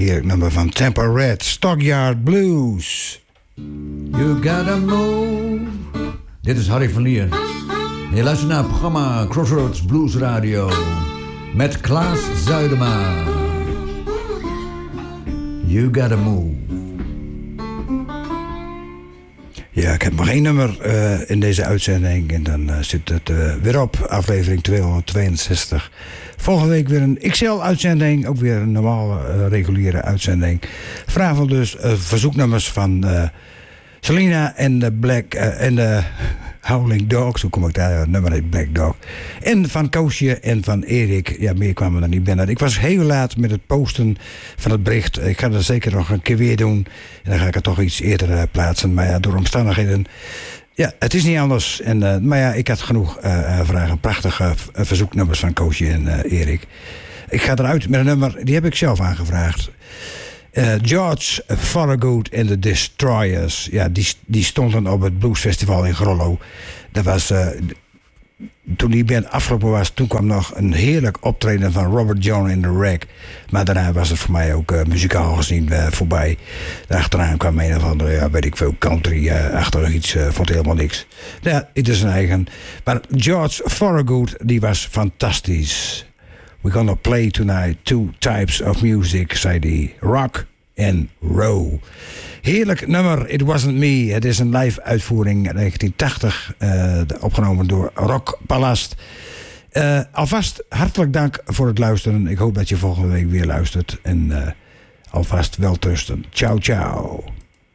Heerlijk nummer van Tampa Red, Stockyard Blues. You gotta move. Dit is Harry van Lier. Je luistert naar het programma Crossroads Blues Radio met Klaas Zuidema. You gotta move. Ja, ik heb nog één nummer in deze uitzending en dan zit het weer op, aflevering 262. Volgende week weer een XL-uitzending, ook weer een normale reguliere uitzending. Vanavond dus verzoeknummers van Selena en de Black en de Howling Dogs, hoe kom ik daar? Het nummer heet Black Dog. En van Koosje en van Erik. Ja, meer kwamen er niet binnen. Ik was heel laat met het posten van het bericht. Ik ga dat zeker nog een keer weer doen. En dan ga ik het toch iets eerder plaatsen. Maar ja, door omstandigheden. Ja, het is niet anders. En, maar ja, ik had genoeg vragen. Prachtige verzoeknummers van Koosje en Erik. Ik ga eruit met een nummer, die heb ik zelf aangevraagd. George Thorogood en de Destroyers. Ja, die stonden op het Bluesfestival in Grollo. Dat was, toen die band afgelopen was, toen kwam nog een heerlijk optreden van Robert John in the Wreck. Maar daarna was het voor mij ook muzikaal gezien voorbij. Daarachteraan kwam een of andere, ja, weet ik veel, country-achtig iets. Vond helemaal niks. Ja, het is een eigen. Maar George Thorogood, die was fantastisch. We're gonna play tonight two types of music, zei hij. Rock en roll. Heerlijk nummer, It Wasn't Me. Het is een live uitvoering uit 1980, opgenomen door Rock Palast. Alvast hartelijk dank voor het luisteren. Ik hoop dat je volgende week weer luistert. En alvast welterusten. Ciao, ciao.